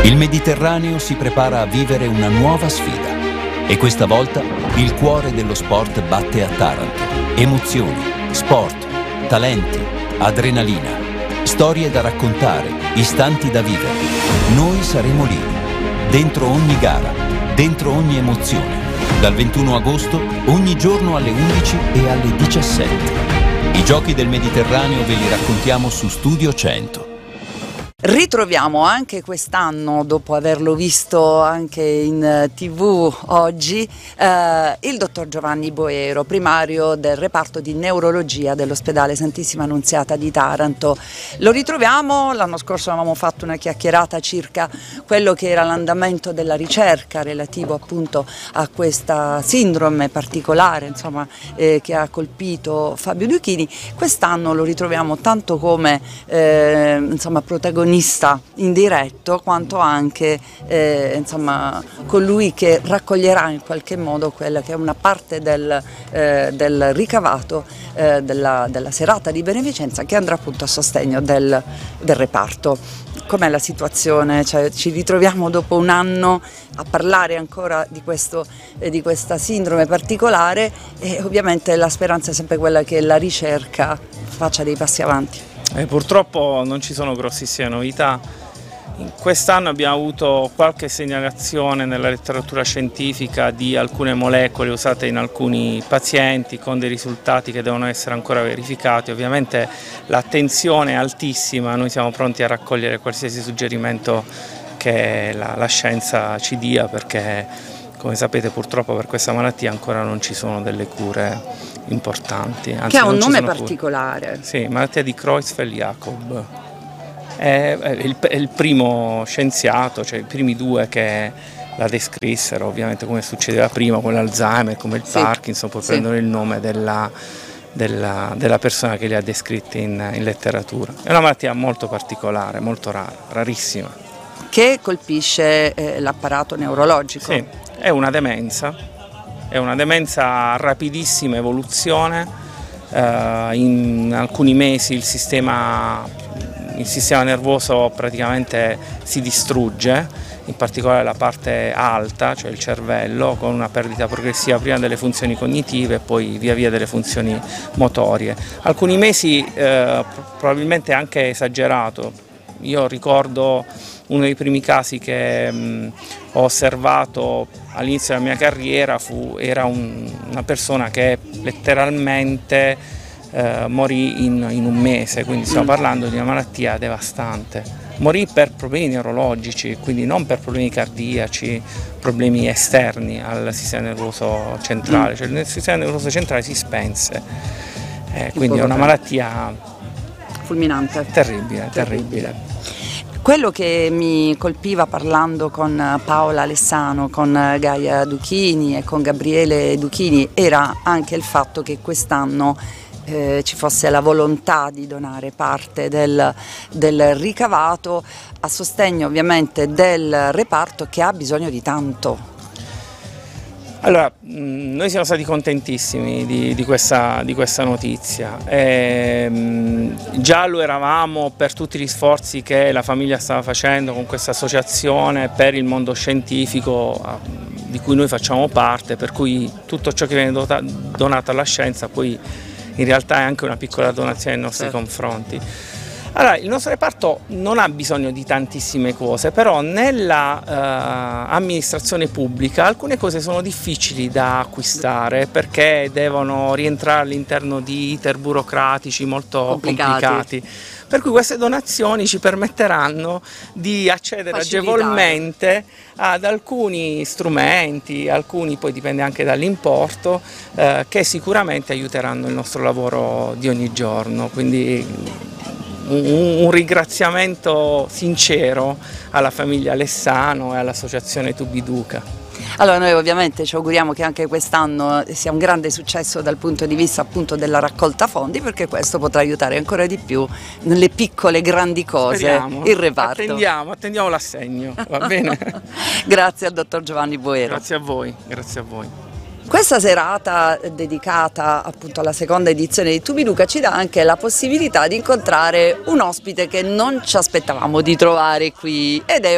Il Mediterraneo si prepara a vivere una nuova sfida e questa volta il cuore dello sport batte a Taranto. Emozioni, sport, talenti, adrenalina, storie da raccontare, istanti da vivere. Noi saremo lì, dentro ogni gara, dentro ogni emozione. Dal 21 agosto, ogni giorno alle 11 e alle 17. I Giochi del Mediterraneo ve li raccontiamo su Studio 100. Ritroviamo anche quest'anno, dopo averlo visto anche in TV oggi, il dottor Giovanni Boero, primario del reparto di neurologia dell'ospedale Santissima Annunziata di Taranto. Lo ritroviamo, l'anno scorso avevamo fatto una chiacchierata circa quello che era l'andamento della ricerca relativo appunto a questa sindrome particolare, insomma, che ha colpito Fabio Duchini. Quest'anno lo ritroviamo tanto come insomma, protagonista indiretto, quanto anche insomma, colui che raccoglierà in qualche modo quella che è una parte del ricavato della serata di beneficenza che andrà appunto a sostegno del reparto. Com'è la situazione? Cioè, ci ritroviamo dopo un anno a parlare ancora di questa sindrome particolare e ovviamente la speranza è sempre quella che la ricerca faccia dei passi avanti. Purtroppo non ci sono grossissime novità. Quest'anno abbiamo avuto qualche segnalazione nella letteratura scientifica di alcune molecole usate in alcuni pazienti con dei risultati che devono essere ancora verificati. Ovviamente l'attenzione è altissima, noi siamo pronti a raccogliere qualsiasi suggerimento che la scienza ci dia, perché come sapete purtroppo per questa malattia ancora non ci sono delle cure importanti. Anzi, che ha un nome particolare. Sì, malattia di Creutzfeldt-Jakob. È il primo scienziato, cioè i primi due che la descrissero, ovviamente come succedeva prima con l'Alzheimer, come il Parkinson, poi prendono il nome della persona che li ha descritti in letteratura. È una malattia molto particolare, molto rara, rarissima. Che colpisce l'apparato neurologico. Sì, è una demenza a rapidissima evoluzione, in alcuni mesi il sistema nervoso praticamente si distrugge, in particolare la parte alta, cioè il cervello, con una perdita progressiva prima delle funzioni cognitive e poi via via delle funzioni motorie. Alcuni mesi probabilmente anche esagerato. Io ricordo uno dei primi casi che ho osservato all'inizio della mia carriera era una persona che letteralmente morì in un mese, quindi stiamo parlando di una malattia devastante. Morì per problemi neurologici, quindi non per problemi cardiaci, problemi esterni al sistema nervoso centrale, cioè il sistema nervoso centrale si spense, quindi è una malattia fulminante. Terribile. Quello che mi colpiva parlando con Paola Lessano, con Gaia Duchini e con Gabriele Duchini era anche il fatto che quest'anno ci fosse la volontà di donare parte del ricavato a sostegno ovviamente del reparto che ha bisogno di tanto. Allora, noi siamo stati contentissimi di questa notizia. Già lo eravamo per tutti gli sforzi che la famiglia stava facendo con questa associazione per il mondo scientifico di cui noi facciamo parte, per cui tutto ciò che viene donato alla scienza poi in realtà è anche una piccola donazione nei nostri confronti. Allora, il nostro reparto non ha bisogno di tantissime cose, però nella amministrazione pubblica alcune cose sono difficili da acquistare perché devono rientrare all'interno di iter burocratici molto complicati. Per cui queste donazioni ci permetteranno di accedere agevolmente ad alcuni strumenti, alcuni poi dipende anche dall'importo, che sicuramente aiuteranno il nostro lavoro di ogni giorno. Quindi un ringraziamento sincero alla famiglia Lessano e all'associazione Tubiduca. Allora noi ovviamente ci auguriamo che anche quest'anno sia un grande successo dal punto di vista appunto della raccolta fondi, perché questo potrà aiutare ancora di più nelle piccole grandi cose. Speriamo. Il reparto. Attendiamo l'assegno, va bene? Grazie al dottor Giovanni Boero. Grazie a voi, grazie a voi. Questa serata dedicata appunto alla seconda edizione di Tubiduca ci dà anche la possibilità di incontrare un ospite che non ci aspettavamo di trovare qui ed è